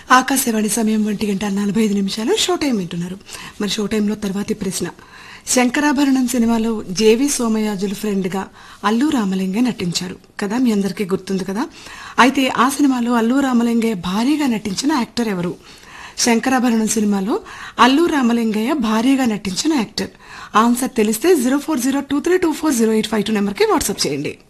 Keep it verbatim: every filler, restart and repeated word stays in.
ఆకాశవాణి సమయం ఒంటి గంట నలభై ఐదు నిమిషాలు షో టైం వింటున్నారు. మరి షో టైంలో తర్వాతి ప్రశ్న, శంకరాభరణం సినిమాలో జేవి సోమయాజులు ఫ్రెండ్ గా అల్లు రామలింగే నటించారు కదా, మీ అందరికీ గుర్తుంది కదా. అయితే ఆ సినిమాలో అల్లు రామలింగయ్య భార్యగా నటించిన యాక్టర్ ఎవరు? శంకరాభరణం సినిమాలో అల్లు రామలింగయ్య భార్యగా నటించిన యాక్టర్. ఆన్సర్ తెలిస్తే zero four zero two three two four zero eight five two నెంబర్కి వాట్సాప్ చేయండి.